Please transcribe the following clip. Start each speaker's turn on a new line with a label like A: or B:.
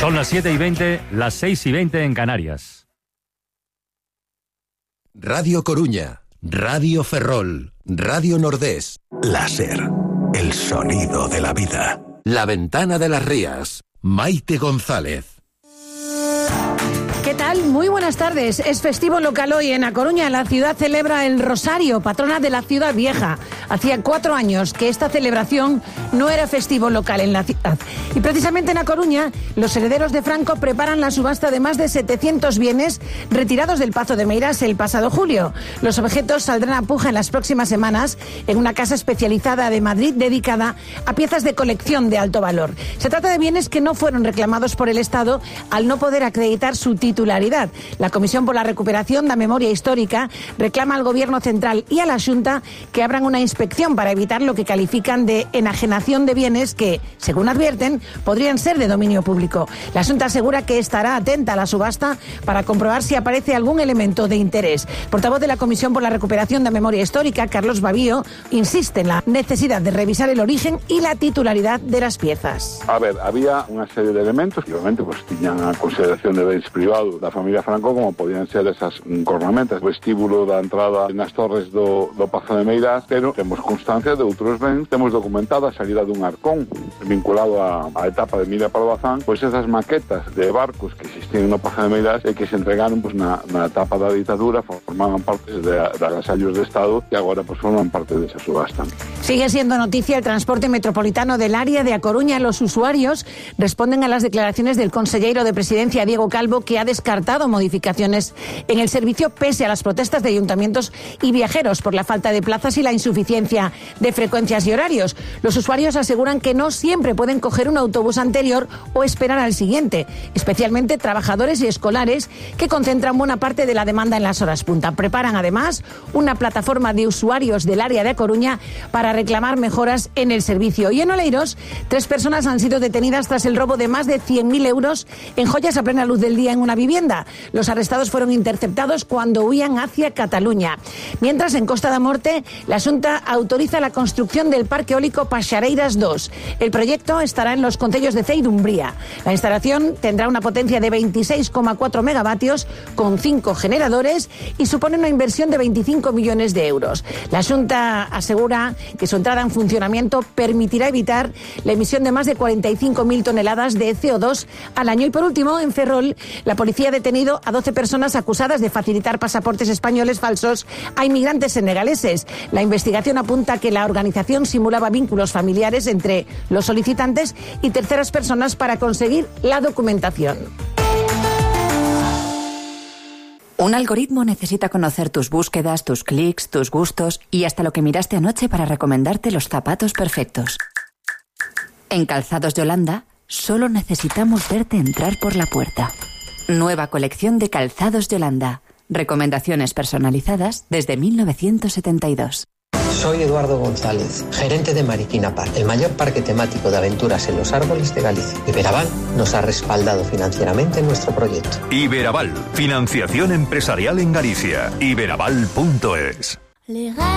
A: Son las 7:20, las 6:20 en Canarias.
B: Radio Coruña, Radio Ferrol, Radio Nordés.
C: Láser, el sonido de la vida.
B: La Ventana de las Rías, Maite González.
D: ¿Qué tal? Muy buenas tardes. Es festivo local hoy en A Coruña. La ciudad celebra el Rosario, patrona de la ciudad vieja. Hacía 4 años que esta celebración no era festivo local en la ciudad. Y precisamente en A Coruña, los herederos de Franco preparan la subasta de más de 700 bienes retirados del Pazo de Meirás el pasado julio. Los objetos saldrán a puja en las próximas semanas en una casa especializada de Madrid dedicada a piezas de colección de alto valor. Se trata de bienes que no fueron reclamados por el Estado al no poder acreditar su titularidad. La Comisión por la Recuperación da Memoria Histórica reclama al Gobierno Central y a la Xunta que abran una inspección para evitar lo que califican de enajenación de bienes que, según advierten, podrían ser de dominio público. La Xunta asegura que estará atenta a la subasta para comprobar si aparece algún elemento de interés. El portavoz de la Comisión por la Recuperación da Memoria Histórica, Carlos Babío, insiste en la necesidad de revisar el origen y la titularidad de las piezas.
E: A ver, había una serie de elementos que obviamente pues tiñan a consideración de bens privados da familia Franco, como podían ser esas cornamentas, o vestíbulo da entrada nas torres do Pazo de Meirás, pero temos constancia de outros bens, temos documentada a salida dun arcón vinculado á etapa de Emilia Pardo Bazán, pois esas maquetas de barcos que existían no Pazo de Meirás e que se entregaron pois na etapa da ditadura, formaban parte de agasallos de Estado e agora pois forman parte desa subasta.
D: Sigue siendo noticia el transporte metropolitano del área de A Coruña. Los usuarios responden a las declaraciones del consellero de Presidencia, Diego Calvo, que ha descartado modificaciones en el servicio pese a las protestas de ayuntamientos y viajeros por la falta de plazas y la insuficiencia de frecuencias y horarios. Los usuarios aseguran que no siempre pueden coger un autobús anterior o esperar al siguiente, especialmente trabajadores y escolares que concentran buena parte de la demanda en las horas punta. Preparan además una plataforma de usuarios del área de A Coruña para reclamar mejoras en el servicio. Y en Oleiros, 3 personas han sido detenidas tras el robo de más de 100.000 euros en joyas a plena luz del día en una vivienda. Los arrestados fueron interceptados cuando huían hacia Cataluña. Mientras, en Costa da Morte, la Xunta autoriza la construcción del Parque Eólico Paxareiras 2. El proyecto estará en los concellos de Cee y Dumbría. La instalación tendrá una potencia de 26,4 megavatios con 5 generadores y supone una inversión de 25 millones de euros. La Xunta asegura que su entrada en funcionamiento permitirá evitar la emisión de más de 45.000 toneladas de CO2 al año. Y por último, en Ferrol, la policía ha detenido a 12 personas acusadas de facilitar pasaportes españoles falsos a inmigrantes senegaleses. La investigación apunta a que la organización simulaba vínculos familiares entre los solicitantes y terceras personas para conseguir la documentación.
F: Un algoritmo necesita conocer tus búsquedas, tus clics, tus gustos y hasta lo que miraste anoche para recomendarte los zapatos perfectos. En Calzados Yolanda, solo necesitamos verte entrar por la puerta. Nueva colección de Calzados Yolanda. Recomendaciones personalizadas desde 1972.
G: Soy Eduardo González, gerente de Mariquina Park, el mayor parque temático de aventuras en los árboles de Galicia. Iberaval nos ha respaldado financieramente en nuestro proyecto.
C: Iberaval, financiación empresarial en Galicia. Iberaval.es.